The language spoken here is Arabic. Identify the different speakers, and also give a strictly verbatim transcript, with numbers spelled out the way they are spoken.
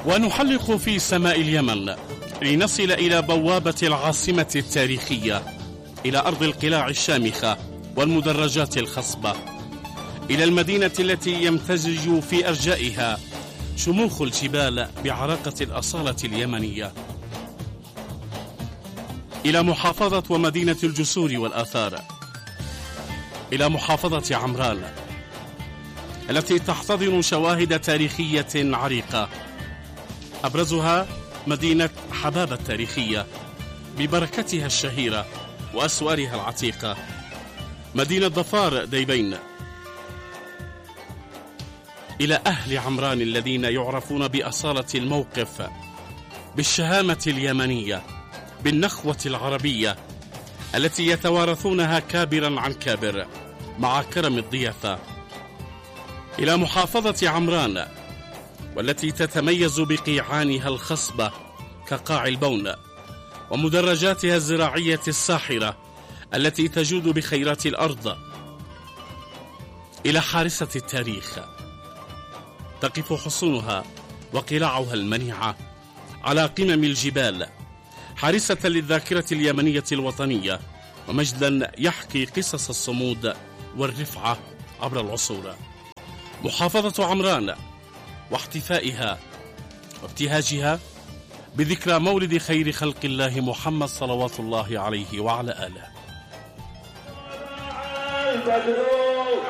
Speaker 1: ونحلق في سماء اليمن لنصل إلى بوابة العاصمة التاريخية، إلى أرض القلاع الشامخة والمدرجات الخصبة، إلى المدينة التي يمتزج في أرجائها شموخ الجبال بعراقة الأصالة اليمنية، إلى محافظة ومدينة الجسور والآثار، إلى محافظة عمران التي تحتضن شواهد تاريخية عريقة، أبرزها مدينة حبابة التاريخية ببركتها الشهيرة وأسوارها العتيقة، مدينة ظفار ديبين، إلى أهل عمران الذين يعرفون بأصالة الموقف، بالشهامة اليمنية، بالنخوة العربية التي يتوارثونها كابرا عن كابر مع كرم الضيافة، إلى محافظة عمران والتي تتميز بقيعانها الخصبة كقاع البون ومدرجاتها الزراعية الساحرة التي تجود بخيرات الأرض، إلى حارسة التاريخ تقف حصونها وقلاعها المنيعة على قمم الجبال، حارسة للذاكرة اليمنية الوطنية ومجدا يحكي قصص الصمود والرفعة عبر العصور. محافظة عمران واحتفائها وابتهاجها بذكرى مولد خير خلق الله محمد صلوات الله عليه وعلى آله.